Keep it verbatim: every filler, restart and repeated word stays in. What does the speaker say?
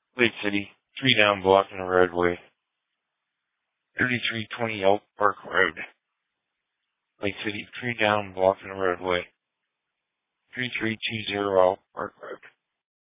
Lake City, three down blocking the roadway. thirty-three twenty Elk Park Road. Lake City, three down blocking the roadway. three three two zero Elk Park Road.